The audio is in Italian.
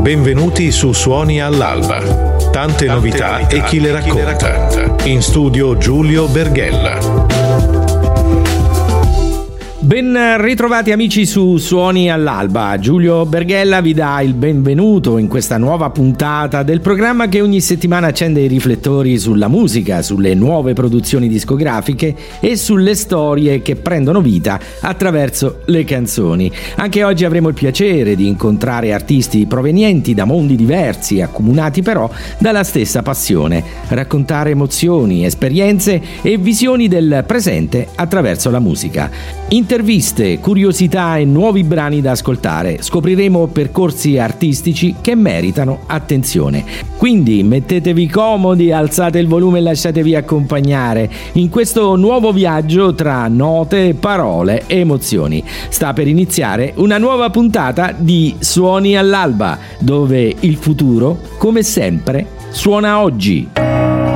Benvenuti su Suoni all'Alba. Tante novità e chi le racconta. In studio Giulio Berghella. Ben ritrovati amici su Suoni all'Alba. Giulio Berghella vi dà il benvenuto in questa nuova puntata del programma che ogni settimana accende i riflettori sulla musica, sulle nuove produzioni discografiche e sulle storie che prendono vita attraverso le canzoni. Anche oggi avremo il piacere di incontrare artisti provenienti da mondi diversi, accomunati però dalla stessa passione: raccontare emozioni, esperienze e visioni del presente attraverso la musica. Interviste, curiosità e nuovi brani da ascoltare. Scopriremo percorsi artistici che meritano attenzione. Quindi mettetevi comodi, alzate il volume e lasciatevi accompagnare in questo nuovo viaggio tra note, parole e emozioni. Sta per iniziare una nuova puntata di Suoni all'Alba, dove il futuro, come sempre, suona oggi.